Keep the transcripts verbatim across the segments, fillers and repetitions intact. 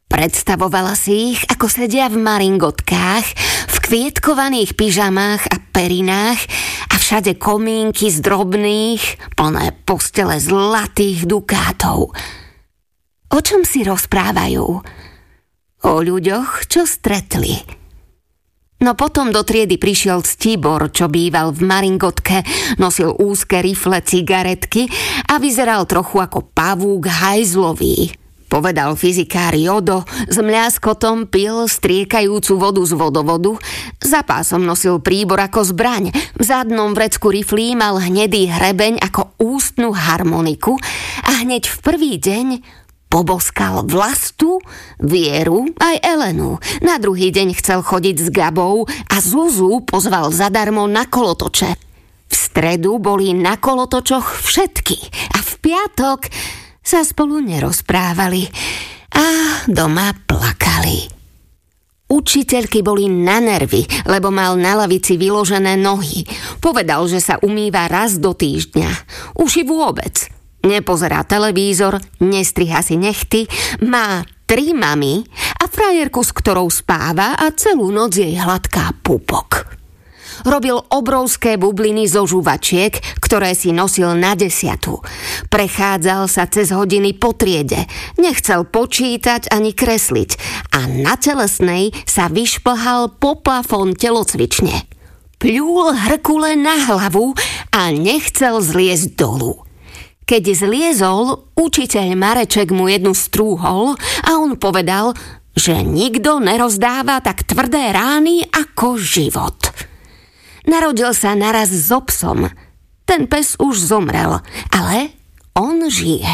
Predstavovala si ich, ako sedia v maringotkách, v kvietkovaných pyžamách a perinách a všade komínky z drobných, plné postele zlatých dukátov. O čom si rozprávajú? O ľuďoch, čo stretli. No potom do triedy prišiel Ctibor, čo býval v maringotke, nosil úzke rifle cigaretky a vyzeral trochu ako pavúk hajzlový. Povedal fyzikár Jodo, s mľaskotom pil striekajúcu vodu z vodovodu, za pásom nosil príbor ako zbraň, v zadnom vrecku riflí mal hnedý hrebeň ako ústnu harmoniku a hneď v prvý deň poboskal Vlastu, Vieru aj Elenu. Na druhý deň chcel chodiť s Gabou a Zuzu pozval zadarmo na kolotoče. V stredu boli na kolotočoch všetky a v piatok sa spolu nerozprávali a doma plakali. Učiteľky boli na nervy, lebo mal na lavici vyložené nohy. Povedal, že sa umýva raz do týždňa. Už i vôbec. Nepozerá televízor, nestriha si nechty, má tri mamy a frajerku, s ktorou spáva a celú noc jej hladká pupok. Robil obrovské bubliny zo žuvačiek, ktoré si nosil na desiatu. Prechádzal sa cez hodiny po triede. Nechcel počítať ani kresliť. A na telesnej sa vyšplhal po plafón telocvične. Pľúl Herkule na hlavu a nechcel zliezť dolu. Keď zliezol, učiteľ Mareček mu jednu strúhol a on povedal, že nikto nerozdáva tak tvrdé rány ako život. Narodil sa naraz so psom. Ten pes už zomrel, ale on žije.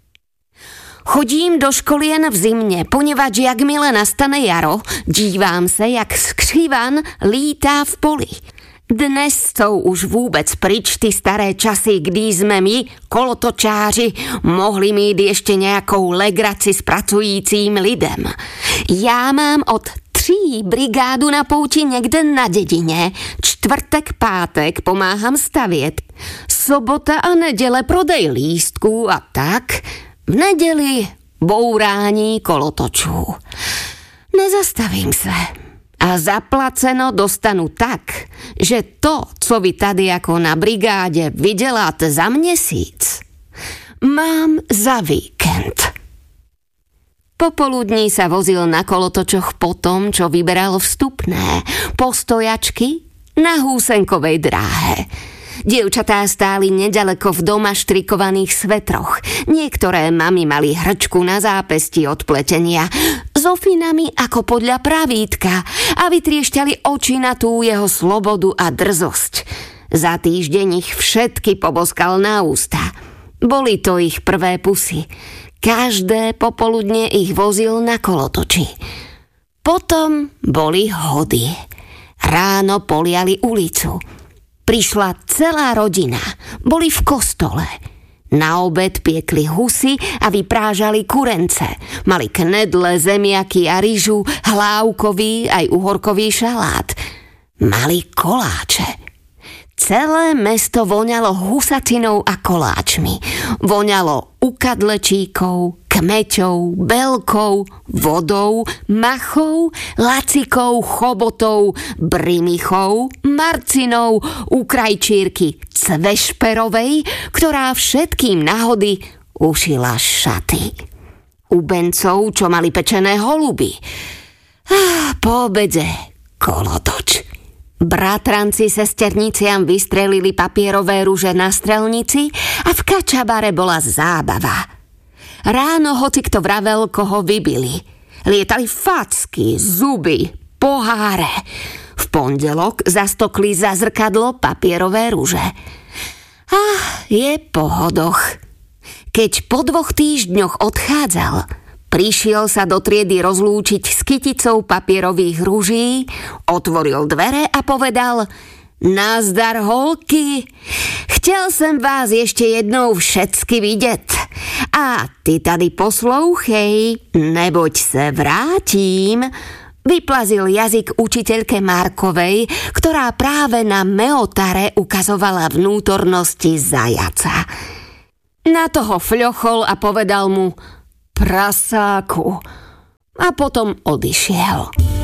Chodím do školien v zimne, ponieważ jakmile nastane jaro, dívám sa, jak skřivan lítá v poli. Dnes sú už vôbec pryč ty staré časy, kdy sme my, kolotočáři, mohli mít ešte nejakou legraci s pracujícím lidem. Ja mám od tří brigádu na pouti niekde na dedine. Čtvrtek, pátek pomáham staviet. Sobota a nedele prodej lístku a tak. V nedeli bourání kolotočů. Nezastavím sa. A zaplaceno dostanu tak, že to, co vy tady ako na brigáde vydeláte za měsíc, mám za víkend. Popoludní sa vozil na kolotočoch po tom, čo vyberal vstupné, postojačky na húsenkovej dráhe. Dievčatá stáli nedaleko v doma štrikovaných svetroch. Niektoré mami mali hrčku na zápesti od pletenia, Zofínami ako podľa pravítka a vytriešťali oči na tú jeho slobodu a drzosť. Za týždeň ich všetky poboskal na ústa. Boli to ich prvé pusy. Každé popoludne ich vozil na kolotoči. Potom boli hody. Ráno poliali ulicu. Prišla celá rodina. Boli v kostole. Na obed piekli husy a vyprážali kurence. Mali knedle, zemiaky a ryžu, hlávkový aj uhorkový šalát. Mali koláče. Celé mesto voňalo husacinou a koláčmi. Voňalo ukadlečíkov, kmeťou, belkou, vodou, machou, lacikou, chobotou, brimichou, marcinou, u krajčírky Cvešperovej, ktorá všetkým nahody ušila šaty. U bencov, čo mali pečené holuby. Ah, po obede kolotoč. Bratranci sesterniciam vystrelili papierové ruže na strelnici a v kačabare bola zábava. Ráno hoci kto vravel, koho vybili. Lietali facky, zuby, poháre. V pondelok zastokli za zrkadlo papierové ruže. Ah, je po hodoch. Keď po dvoch týždňoch odchádzal, prišiel sa do triedy rozlúčiť s kyticou papierových ruží, otvoril dvere a povedal: Nazdar, holky, chtěl jsem vás ještě jednou všecky vidět. A ty tady poslouchej, neboť se vrátím. Vyplazil jazyk učiteľke Markovej, ktorá práve na meotare ukazovala vnútornosti zajaca. Na toho fľochol a povedal mu: Prasáku, a potom odišiel.